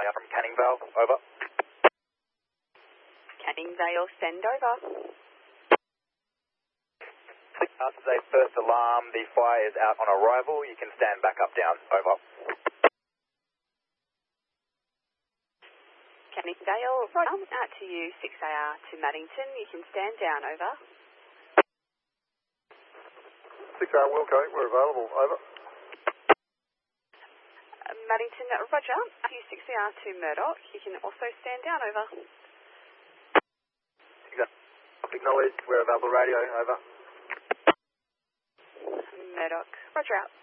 from Canning Vale, over. Canning Vale, send over. After a first alarm, the fire is out on arrival. You can stand back up down, over. Canning Vale, right, out to you, 6AR to Maddington. You can stand down, over. 6AR Wilco, we're available, over. Maddington, roger. Out to you, 6AR to Murdoch. You can also stand down, over. Acknowledged, we're available, radio, over. Murdoch, roger out.